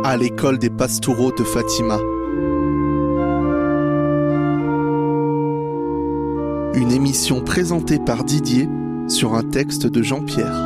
à l'école des Pastoureaux de Fatima. Une émission présentée par Didier sur un texte de Jean-Pierre.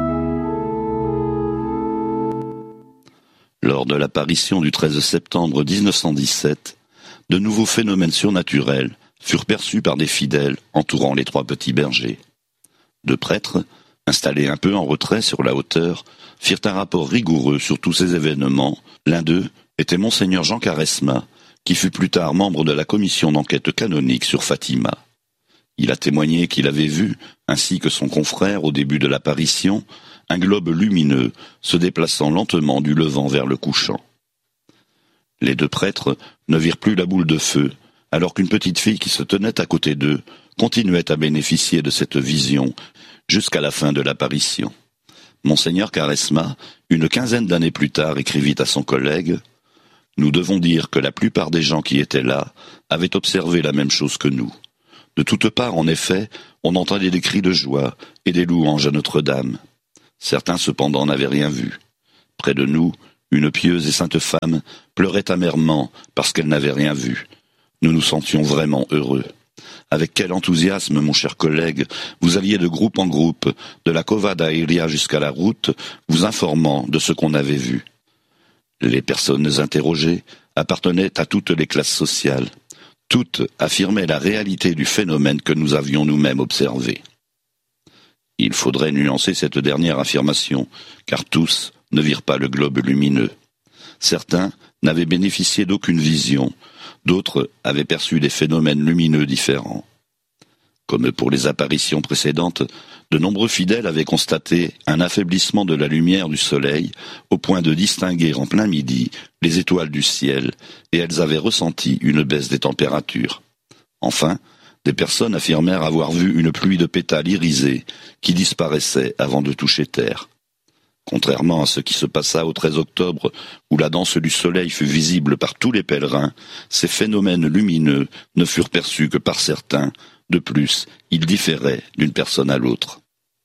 Lors de l'apparition du 13 septembre 1917, de nouveaux phénomènes surnaturels furent perçus par des fidèles entourant les trois petits bergers. Deux prêtres, installés un peu en retrait sur la hauteur, firent un rapport rigoureux sur tous ces événements. L'un d'eux était Monseigneur Jean Caresma, qui fut plus tard membre de la commission d'enquête canonique sur Fatima. Il a témoigné qu'il avait vu, ainsi que son confrère au début de l'apparition, un globe lumineux se déplaçant lentement du levant vers le couchant. Les deux prêtres ne virent plus la boule de feu, alors qu'une petite fille qui se tenait à côté d'eux continuait à bénéficier de cette vision jusqu'à la fin de l'apparition. Monseigneur Caresma, une quinzaine d'années plus tard, écrivit à son collègue « Nous devons dire que la plupart des gens qui étaient là avaient observé la même chose que nous. De toutes parts, en effet, on entendait des cris de joie et des louanges à Notre-Dame. Certains, cependant, n'avaient rien vu. Près de nous, une pieuse et sainte femme pleurait amèrement parce qu'elle n'avait rien vu. Nous nous sentions vraiment heureux. Avec quel enthousiasme, mon cher collègue, vous alliez de groupe en groupe, de la Cova da Iria jusqu'à la route, vous informant de ce qu'on avait vu. Les personnes interrogées appartenaient à toutes les classes sociales. Toutes affirmaient la réalité du phénomène que nous avions nous-mêmes observé. Il faudrait nuancer cette dernière affirmation, car tous ne virent pas le globe lumineux. Certains n'avaient bénéficié d'aucune vision, d'autres avaient perçu des phénomènes lumineux différents. Comme pour les apparitions précédentes, de nombreux fidèles avaient constaté un affaiblissement de la lumière du soleil au point de distinguer en plein midi les étoiles du ciel, et elles avaient ressenti une baisse des températures. Enfin, des personnes affirmèrent avoir vu une pluie de pétales irisés qui disparaissait avant de toucher terre. Contrairement à ce qui se passa au 13 octobre, où la danse du soleil fut visible par tous les pèlerins, ces phénomènes lumineux ne furent perçus que par certains. De plus, ils différaient d'une personne à l'autre.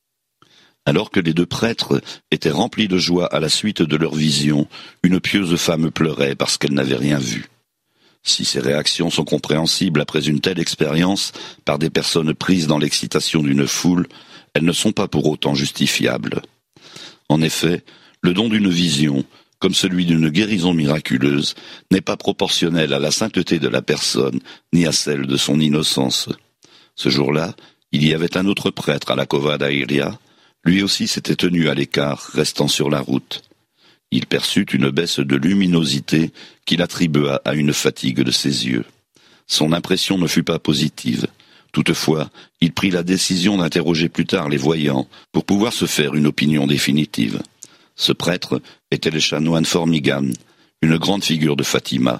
Alors que les deux prêtres étaient remplis de joie à la suite de leur vision, une pieuse femme pleurait parce qu'elle n'avait rien vu. Si ces réactions sont compréhensibles après une telle expérience par des personnes prises dans l'excitation d'une foule, elles ne sont pas pour autant justifiables. En effet, le don d'une vision, comme celui d'une guérison miraculeuse, n'est pas proportionnel à la sainteté de la personne, ni à celle de son innocence. Ce jour-là, il y avait un autre prêtre à la Cova da Iria. Lui aussi s'était tenu à l'écart, restant sur la route. Il perçut une baisse de luminosité qu'il attribua à une fatigue de ses yeux. Son impression ne fut pas positive. Toutefois, il prit la décision d'interroger plus tard les voyants pour pouvoir se faire une opinion définitive. Ce prêtre était le chanoine Formigan, une grande figure de Fatima.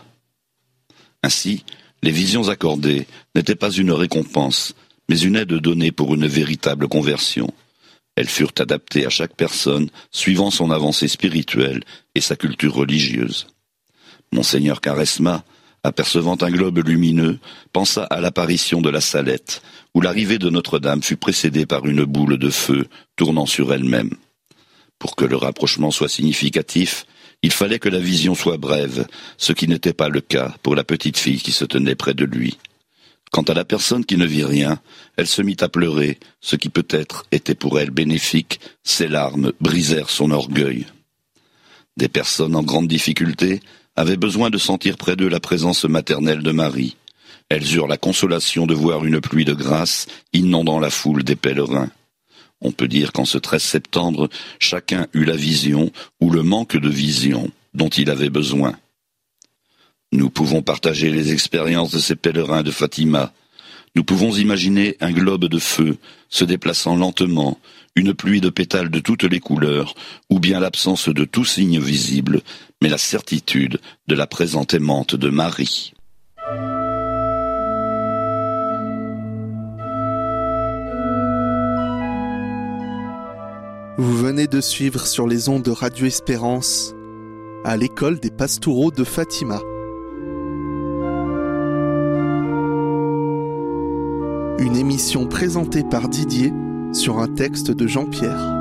Ainsi, les visions accordées n'étaient pas une récompense, mais une aide donnée pour une véritable conversion. Elles furent adaptées à chaque personne suivant son avancée spirituelle et sa culture religieuse. Monseigneur Caresma, apercevant un globe lumineux, pensa à l'apparition de la Salette, où l'arrivée de Notre-Dame fut précédée par une boule de feu tournant sur elle-même. Pour que le rapprochement soit significatif, il fallait que la vision soit brève, ce qui n'était pas le cas pour la petite fille qui se tenait près de lui. Quant à la personne qui ne vit rien, elle se mit à pleurer, ce qui peut-être était pour elle bénéfique, ses larmes brisèrent son orgueil. Des personnes en grande difficulté avaient besoin de sentir près d'eux la présence maternelle de Marie. Elles eurent la consolation de voir une pluie de grâce inondant la foule des pèlerins. On peut dire qu'en ce 13 septembre, chacun eut la vision ou le manque de vision dont il avait besoin. Nous pouvons partager les expériences de ces pèlerins de Fatima. Nous pouvons imaginer un globe de feu se déplaçant lentement, une pluie de pétales de toutes les couleurs, ou bien l'absence de tout signe visible, mais la certitude de la présence aimante de Marie. Vous venez de suivre sur les ondes de Radio Espérance, à l'école des Pastoureaux de Fatima. Une émission présentée par Didier sur un texte de Jean-Pierre.